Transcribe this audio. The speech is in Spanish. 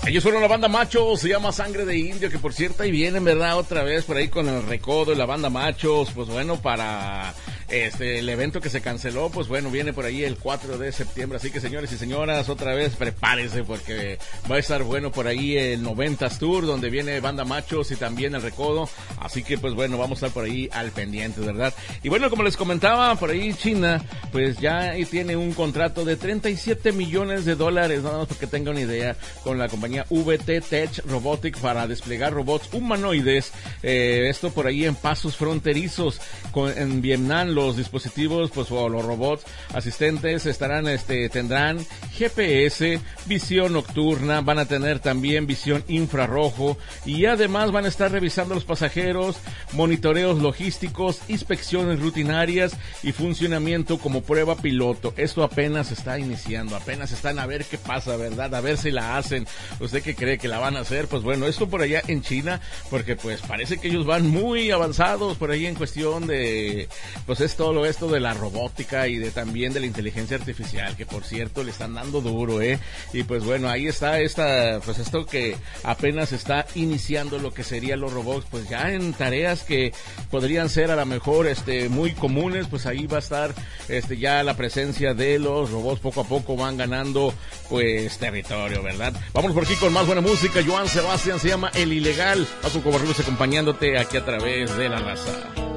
Ellos fueron la banda Machos, se llama Sangre de Indio, que por cierto ahí vienen, ¿verdad? Otra vez por ahí con el recodo y la banda Machos, pues bueno, para el evento que se canceló, pues bueno, viene por ahí el 4 de septiembre, así que señores y señoras, otra vez prepárense porque va a estar bueno por ahí el 90s Tour, donde viene banda Machos y también el recodo, así que pues bueno, vamos a estar por ahí al pendiente, ¿verdad? Y bueno, como les comentaba, por ahí China, pues ya tiene un contrato de $37 millones, nada más porque tenga una idea, con la compañía VT Tech Robotic para desplegar robots humanoides, esto por ahí en pasos fronterizos en Vietnam. Los dispositivos, pues, o los robots asistentes tendrán GPS, visión nocturna, van a tener también visión infrarrojo y además van a estar revisando a los pasajeros, monitoreos logísticos, inspecciones rutinarias y funcionamiento como prueba piloto. Esto apenas está iniciando, apenas están a ver qué pasa, ¿verdad? A ver si la hacen. ¿Usted qué cree que la van a hacer? Pues bueno, esto por allá en China, porque pues parece que ellos van muy avanzados por ahí en cuestión de, pues es todo esto de la robótica y de también de la inteligencia artificial, que por cierto le están dando duro, y pues bueno, ahí está esto que apenas está iniciando lo que serían los robots, pues ya en tareas que podrían ser a lo mejor muy comunes, pues ahí va a estar ya la presencia de los robots. Poco a poco van ganando pues territorio, ¿verdad? Vamos por aquí con más buena música. Joan Sebastián, se llama El Ilegal. Paco Covarrubias acompañándote aquí a través de La Raza.